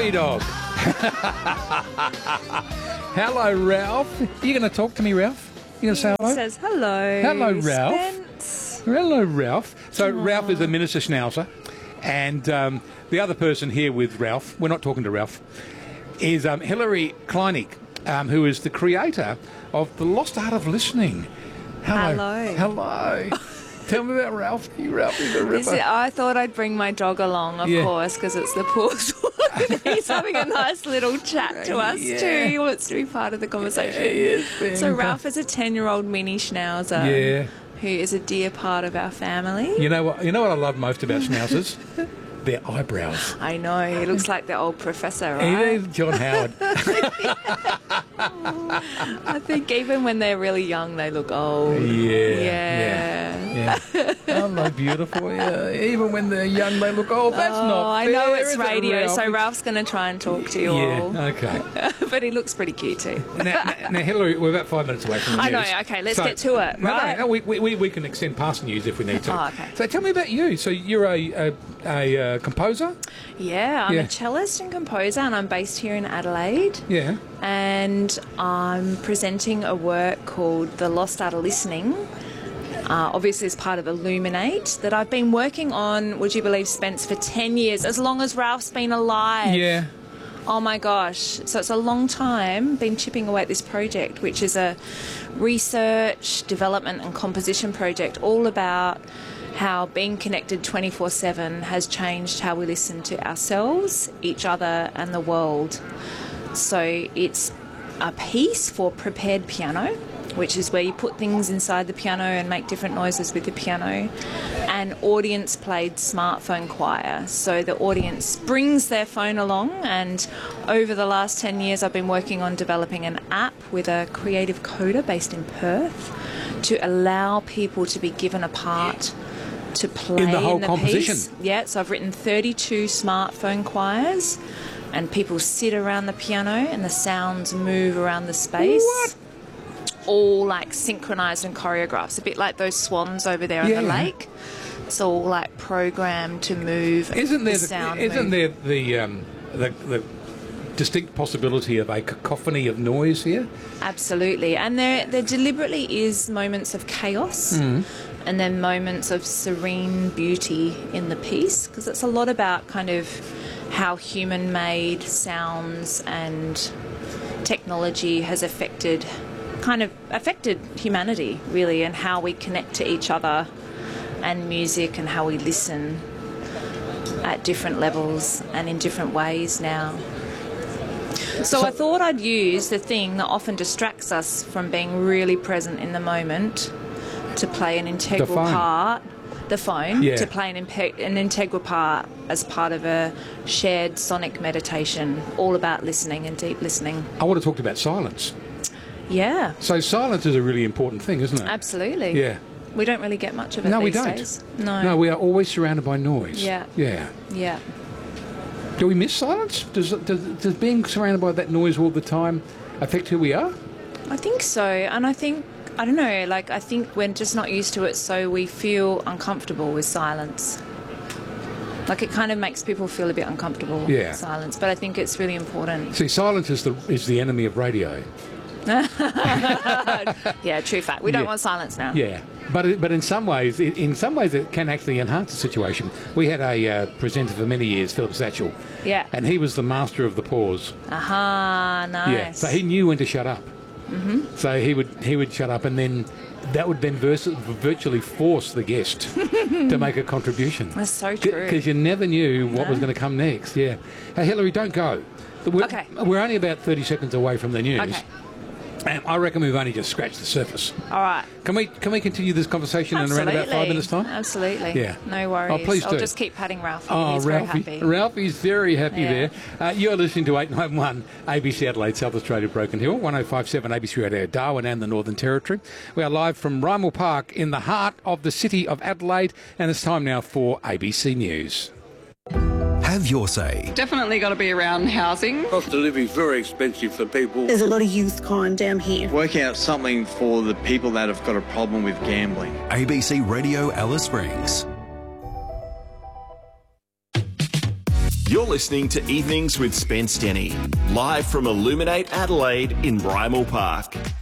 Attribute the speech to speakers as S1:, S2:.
S1: Ralphie dog. Hello, Ralph. Are you going to talk to me, Ralph? You going to say hello?
S2: He says hello.
S1: Hello, Ralph.
S2: Spence.
S1: Hello, Ralph. So Ralph is the Minister Schnauzer, and the other person here with Ralph, we're not talking to Ralph, is Hilary Kleinig, who is the creator of The Lost Art of Listening.
S2: Hello.
S1: Hello. Tell me about Ralphie. Ralphie the Ripper.
S2: I thought I'd bring my dog along, of course, because it's the pause one. He's having a nice little chat to us too. He wants to be part of the conversation. So Ralph is a 10-year-old mini Schnauzer who is a dear part of our family.
S1: You know what I love most about Schnauzers? Their eyebrows.
S2: I know, he looks like the old professor, right?
S1: He is John Howard.
S2: I think even when they're really young, they look old.
S1: Yeah. Oh, beautiful. Yeah. Even when they're young, they look old. That's not fair.
S2: I know it's
S1: is
S2: radio,
S1: it, Ralph?
S2: so Ralph's going to try and talk to you all.
S1: Okay.
S2: But he looks pretty cute too.
S1: Now, Hilary, we're about 5 minutes away from the news.
S2: I know, okay, let's get to it, right?
S1: No, we can extend past news if we need to.
S2: Oh, okay.
S1: So tell me about you. So you're a composer?
S2: Yeah, I'm a cellist and composer, and I'm based here in Adelaide.
S1: Yeah.
S2: And I'm presenting a work called The Lost Art of Listening, obviously as part of Illuminate, that I've been working on, would you believe, Spence, for 10 years, as long as Ralph's been alive.
S1: Yeah.
S2: Oh my gosh. So it's a long time been chipping away at this project, which is a research, development and composition project all about how being connected 24/7 has changed how we listen to ourselves, each other and the world. So it's a piece for prepared piano, which is where you put things inside the piano and make different noises with the piano, and audience played smartphone choir. So the audience brings their phone along, and over the last 10 years I've been working on developing an app with a creative coder based in Perth to allow people to be given a part to play
S1: in the whole
S2: in the
S1: composition.
S2: piece. Yeah, so I've written 32 smartphone choirs, and people sit around the piano and the sounds move around the space.
S1: What?
S2: All like synchronized and choreographed, a bit like those swans over there on the lake. It's all like programmed to move.
S1: Isn't there
S2: move.
S1: the distinct possibility of a cacophony of noise here?
S2: Absolutely, and there deliberately is moments of chaos. And then moments of serene beauty in the piece, because it's a lot about kind of how human-made sounds and technology has affected humanity, really, and how we connect to each other and music and how we listen at different levels and in different ways now. So I thought I'd use the thing that often distracts us from being really present in the moment to play an integral part, the phone, to play an integral part as part of a shared sonic meditation, all about listening and deep listening.
S1: I want to talk about silence.
S2: Yeah.
S1: So silence is a really important thing, isn't it?
S2: Absolutely.
S1: Yeah.
S2: We don't really get much of it
S1: No,
S2: these
S1: we don't.
S2: days.
S1: No, we are always surrounded by noise.
S2: Yeah.
S1: Yeah.
S2: Yeah.
S1: Do we miss silence? Does being surrounded by that noise all the time affect who we are?
S2: I think so, and I think we're just not used to it, so we feel uncomfortable with silence. Like, it kind of makes people feel a bit uncomfortable with silence, but I think it's really important.
S1: See, silence is the enemy of radio.
S2: Yeah, true fact. We don't want silence now.
S1: Yeah, but in some ways it can actually enhance the situation. We had a presenter for many years, Philip Satchel.
S2: Yeah.
S1: And he was the master of the pause.
S2: Aha, nice.
S1: Yeah, so he knew when to shut up.
S2: Mm-hmm.
S1: So he would shut up, and then that would then virtually force the guest to make a contribution.
S2: That's so true.
S1: Because you never knew what was going to come next. Yeah. Hey, Hilary, don't go. We're only about 30 seconds away from the news.
S2: Okay.
S1: I reckon we've only just scratched the surface.
S2: All right.
S1: Can we continue this conversation in around about 5 minutes' time?
S2: Absolutely.
S1: Yeah.
S2: No worries.
S1: Oh, please do.
S2: I'll just keep patting Ralphie.
S1: Oh,
S2: He's
S1: Ralphie.
S2: very happy.
S1: Ralphie's very happy there. You're listening to 891 ABC Adelaide, South Australia, Broken Hill, 1057 ABC Radio Darwin and the Northern Territory. We are live from Rymel Park in the heart of the city of Adelaide, and it's time now for ABC News.
S3: Have your say.
S4: Definitely got to be around housing.
S5: Cost of living is very expensive for people.
S6: There's a lot of youth crime down here.
S7: Working out something for the people that have got a problem with gambling.
S3: ABC Radio Alice Springs.
S8: You're listening to Evenings with Spence Denny, live from Illuminate Adelaide in Brimall Park.